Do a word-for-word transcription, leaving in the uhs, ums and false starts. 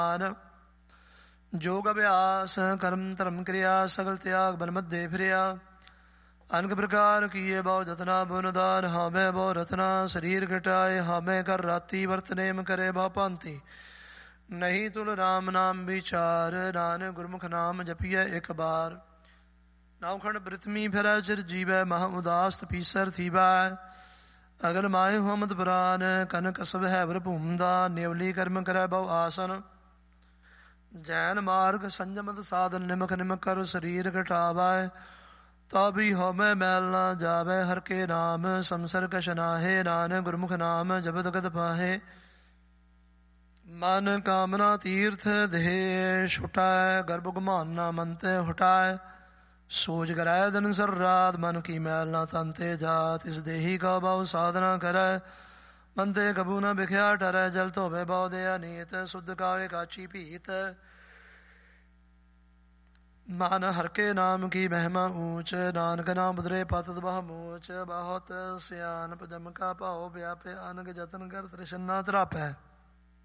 ਜੋਗ ਅਭਿਆਸ ਕਰਮ ਧਰਮ ਕਿਰਿਆ ਸਗਲ ਤਿਆਗ ਬਨ ਮੱਧੇ ਫਿਰਿਆ। ਅਨਕ ਪ੍ਰਕਾਰ ਕੀਏ ਬਹੁ ਜਤਨਾ ਬੁਨ ਦਾਨ ਹਾਮੈ ਬਹੁ ਰਤਨਾ ਸਰੀਰ ਘਟਾਏ ਹਾਮੈ ਕਰ ਰਾਤੀ ਵਰਤ ਨੇਮ ਕਰੇ ਬਹੁ ਭਾਂਤੀ। ਨਹੀਂ ਤੁਲ ਰਾਮ ਨਾਮ ਵਿਚਾਰ ਨਾਨਕ ਗੁਰਮੁਖ ਨਾਮ ਜਪੀਐ ਇੱਕ ਬਾਰ। ਨਾਉਖੰਡ ਬ੍ਰਿਥਮੀ ਫਿਰੈ ਚਿਰ ਜੀਵੈ ਮਹਾ ਉਦਾਸ ਤਪੀਸਰ ਥੀਵੈ। ਅਗਲ ਮਾਏ ਹੋਮਦ ਪੁਰਾਨ ਕਨਕ ਕਸਬ ਹੈ ਵਰ ਭੂਮ ਦਾ ਨੇਵਲੀ ਕਰਮ ਕਰੈ ਬਹੁ ਆਸਨ। ਜੈਨ ਮਾਰਗ ਸੰਜਮਤ ਸਾਧਨ ਨਿਮਕ ਨਿਮਕ ਕਰ ਸਰੀਰ ਘਟਾਵੈ। ਤਾਬੀ ਹਉਮੈ ਮੈਲ ਨਾ ਜਾਵੈ ਹਰ ਕੇ ਨਾਮ ਸੰਸਰ ਕਛ ਨਾਹੇ। ਨਾਨਕ ਗੁਰਮੁਖ ਨਾਮ ਜਪਤ ਗਤ ਪਾਹੇ। ਮਨ ਕਾਮਨਾ ਤੀਰਥ ਦੇਹ ਛੁਟਾਇ ਗਰਭ ਗੁਮਾਨਾ ਮਨ ਤੇ ਹਟਾਇ। ਸੋਚ ਕਰੈ ਦਿਨ ਸਰ ਰਾਤ ਮਨ ਕੀ ਮੈਲ ਨਾ ਤਨ ਤੇ ਜਾਤ। ਇਸ ਦੇਹੀ ਕਾ ਬਹੁ ਸਾਧਨਾ ਕਰੈ ਮਨ ਤੇ ਕਬੂ ਨ ਬਿਖਿਆ ਠਰੈ। ਜਲ ਧੋਵੇ ਬਹੁ ਦਿਆ ਨੀਤ ਸੁਧ ਕਾਵੇ ਕਾਚੀ ਭੀਤ। ਮਨ ਹਰ ਕੇ ਨਾਮ ਕੀ ਮਹਿਮਾ ਊਚ ਨਾਨਕ ਨਾਮ ਬਦਰੇ ਪਤਿਤ ਬਹੁ ਮੂਚ। ਬਹੁਤ ਸਿਆਨਪ ਜਮ ਕਾ ਭਾਉ ਵਿਆਪੇ ਅਨਕ ਜਤਨ ਕਰ ਤ੍ਰਿਸ਼ਨਾ ਤਰਾਪੈ।